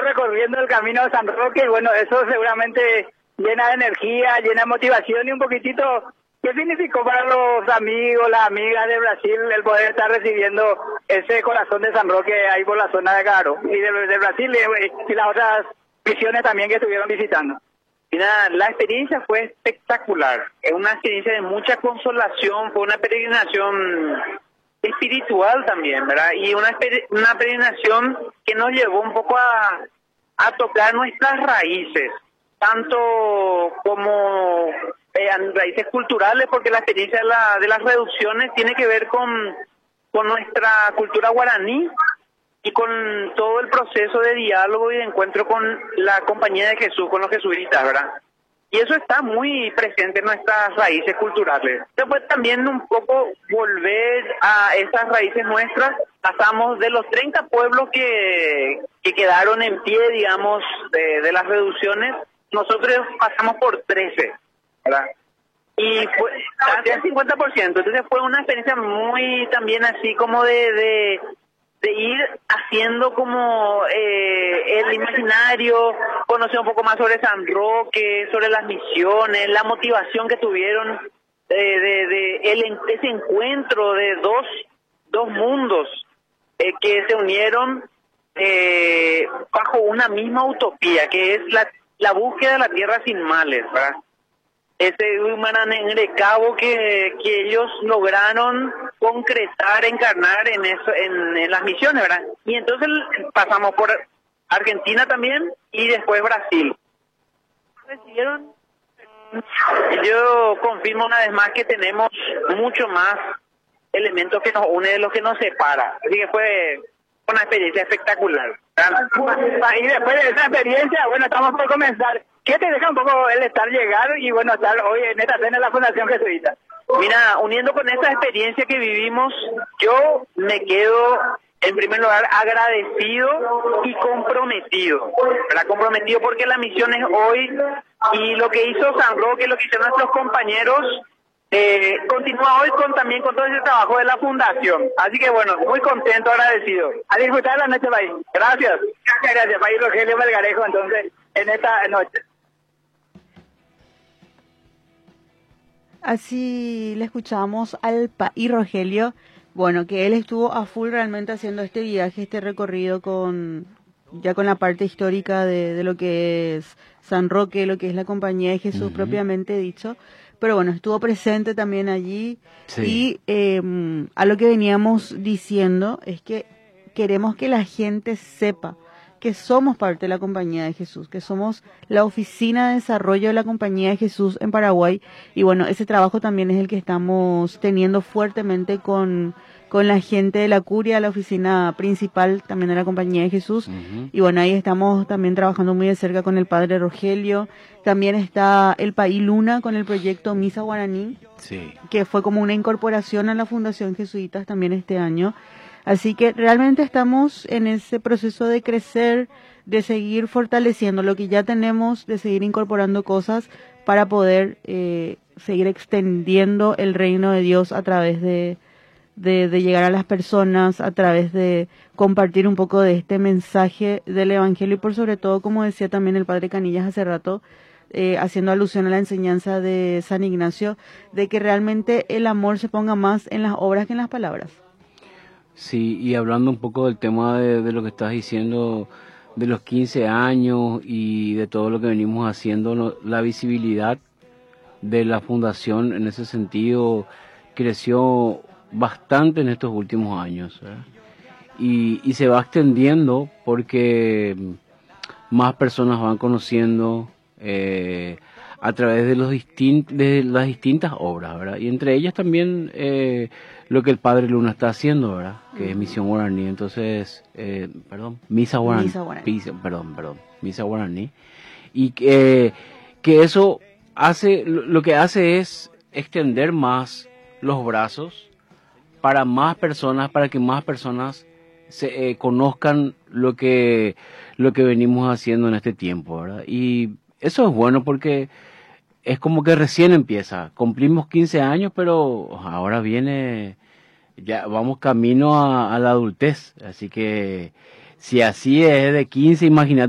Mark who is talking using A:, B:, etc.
A: recorriendo el camino de San Roque y bueno, eso seguramente llena de energía, llena de motivación y un poquitito, ¿qué significó para los amigos, las amigas de Brasil el poder estar recibiendo ese corazón de San Roque ahí por la zona de Caro y de Brasil y las otras misiones también que estuvieron visitando?
B: Mira, la experiencia fue espectacular, es una experiencia de mucha consolación, fue una peregrinación espiritual también, ¿verdad? Y una peregrinación que nos llevó un poco a tocar nuestras raíces, tanto como raíces culturales, porque la experiencia de las reducciones tiene que ver con nuestra cultura guaraní y con todo el proceso de diálogo y de encuentro con la compañía de Jesús, con los jesuitas, ¿verdad? Y eso está muy presente en nuestras raíces culturales. Después también un poco volver a esas raíces nuestras. Pasamos de los 30 pueblos que quedaron en pie, digamos, de las reducciones, nosotros pasamos por 13, ¿verdad? Y fue casi el 50%. Entonces fue una experiencia muy también así como de ir haciendo como el imaginario, conocer un poco más sobre San Roque, sobre las misiones, la motivación que tuvieron ese encuentro de dos mundos que se unieron bajo una misma utopía, que es la búsqueda de la tierra sin males, ¿verdad? Ese Humaranengrecabo que ellos lograron concretar, encarnar en las misiones, ¿verdad? Y entonces pasamos por Argentina también y después Brasil. Recibieron. Yo confirmo una vez más que tenemos mucho más elementos que nos unen de los que nos separa. Así que fue una experiencia espectacular.
A: Y después de esa experiencia, bueno, estamos por comenzar. ¿Qué te deja un poco el llegar y bueno, estar hoy en esta cena en la Fundación Jesuita?
B: Mira, uniendo con esa experiencia que vivimos, yo me quedo en primer lugar agradecido y comprometido. ¿Verdad? Comprometido porque la misión es hoy y lo que hizo San Roque, lo que hicieron nuestros compañeros, continúa hoy también con todo ese trabajo de la Fundación. Así que bueno, muy contento, agradecido.
A: A disfrutar la noche, país.
B: Gracias.
A: Gracias, país Rogelio Melgarejo, entonces, en esta noche.
C: Así le escuchamos al país Rogelio, bueno, que él estuvo a full realmente haciendo este viaje, este recorrido con la parte histórica de lo que es San Roque, lo que es la Compañía de Jesús propiamente dicho, pero bueno, estuvo presente también allí. Sí. Y a lo que veníamos diciendo es que queremos que la gente sepa que somos parte de la Compañía de Jesús, que somos la Oficina de Desarrollo de la Compañía de Jesús en Paraguay, y bueno, ese trabajo también es el que estamos teniendo fuertemente con la gente de la Curia, la oficina principal también de la Compañía de Jesús, y bueno, ahí estamos también trabajando muy de cerca con el padre Rogelio. También está el País Luna con el proyecto Misa Guaraní, sí, que fue como una incorporación a la Fundación Jesuitas también este año. Así que realmente estamos en ese proceso de crecer, de seguir fortaleciendo lo que ya tenemos, de seguir incorporando cosas para poder seguir extendiendo el reino de Dios a través de llegar a las personas, a través de compartir un poco de este mensaje del Evangelio y por sobre todo, como decía también el padre Canillas hace rato, haciendo alusión a la enseñanza de San Ignacio, de que realmente el amor se ponga más en las obras que en las palabras.
D: Sí, y hablando un poco del tema de lo que estás diciendo, de los 15 años y de todo lo que venimos haciendo, la visibilidad de la fundación en ese sentido creció bastante en estos últimos años, ¿verdad? Y se va extendiendo porque más personas van conociendo a través de de las distintas obras, ¿verdad? Y entre ellas también lo que el Padre Luna está haciendo, ¿verdad? Que es Misión Guaraní. Entonces, Misa Guaraní. Misa Guaraní. Y que eso hace, lo que hace es extender más los brazos para más personas, para que más personas se conozcan lo que venimos haciendo en este tiempo, ¿verdad? Y eso es bueno porque es como que recién empieza. Cumplimos 15 años, pero ahora ya vamos camino a la adultez. Así que si así es de 15, imagínate.